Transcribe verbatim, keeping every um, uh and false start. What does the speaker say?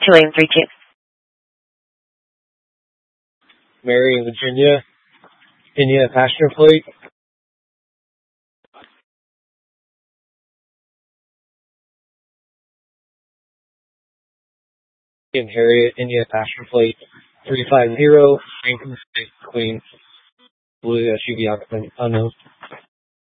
lane three two. Mary, Virginia, India passenger plate. In Harriet, India passenger plate three five zero, Franklin, Queen, blue S U V occupant unknown.